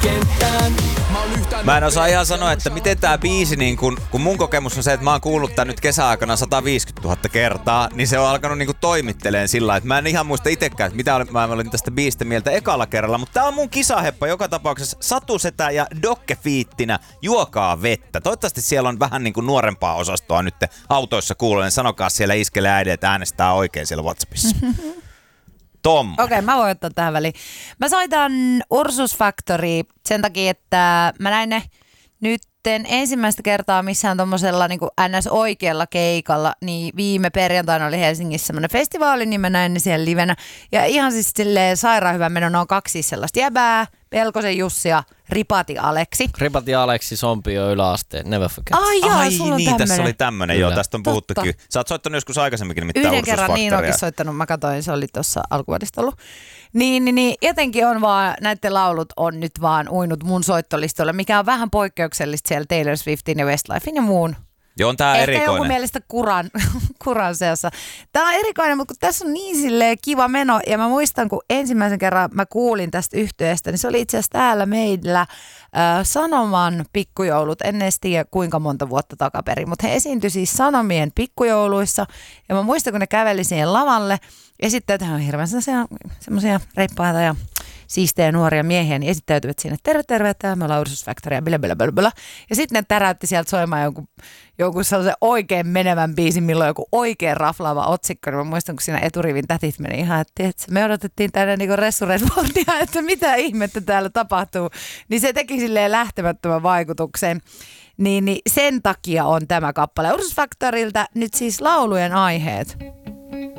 Mä en osaa ihan sanoa, että miten tää biisi, niin kun mun kokemus on se, että mä oon kuullut tän nyt kesäaikana 150 000 kertaa, niin se on alkanut niin toimitteleen sillä, että mä en ihan muista itekään, että mitä mä olin tästä biisistä mieltä ekalla kerralla, mutta tää on mun kisaheppa joka tapauksessa Satusetä ja Dokke fiittinä Juokaa vettä. Toivottavasti siellä on vähän niin kuin nuorempaa osastoa nyt autoissa kuulen, sanokaa siellä iskele äidille, että äänestää oikein siellä WhatsAppissa. Okei, mä voin ottaa tähän väliin. Mä soitan Ursus Factory sen takia, että mä näin ne nytten ensimmäistä kertaa missään tommosella niin kuin NS-oikealla keikalla, niin viime perjantaina oli Helsingissä semmoinen festivaali, niin mä näin ne siellä livenä. Ja ihan siis silleen sairaan hyvä meno, ne on kaksi sellaista jäbää, Pelkosen Jussi ja Ripati Aleksi. Ripati Aleksi, Sompio yläasteen, never forget. Ai sulla on niin, tässä oli tämmönen, joo, tästä on puhuttukin. Sä oot soittanut joskus aikaisemminkin nimittäin yhden Ursus kerran Factorya. niin onkin soittanut, mä katsoin, se oli tuossa alkuvuodesta ollut. Niin, jotenkin on vaan, näiden laulut on nyt vaan uinut mun soittolistolle, mikä on vähän poikkeuksellista siellä Taylor Swiftin ja Westlifein ja muun. Joo, on tää erikoinen. Ehkä jonkun mielestä kuran seassa. Tää on erikoinen, mutta kun tässä on niin silleen kiva meno. Ja mä muistan, kun ensimmäisen kerran mä kuulin tästä yhtyeestä, niin se oli itse asiassa täällä meillä Sanoman pikkujoulut. En edes tiedä kuinka monta vuotta takaperin, mutta he esiintyi siis Sanomien pikkujouluissa. Ja mä muistan, kun ne käveli siihen lavalle. Ja sitten tähän on hirveän semmoisia reippaita ja siistejä nuoria miehiä, niin esittäytyvät siinä, terve, me ollaan Ursus Factory ja blablabla. Ja sitten ne täräytti sieltä soimaan jonkun sellaisen oikein menevän biisin, milloin joku oikein raflaava otsikko. Niin mä muistan, kun siinä eturivin tätit meni ihan, että me odotettiin tänne niinku Ressu Redfordia, että mitä ihmettä täällä tapahtuu. Niin se teki silleen lähtemättömän vaikutuksen. Niin sen takia on tämä kappale Ursus Factorylta nyt siis laulujen aiheet.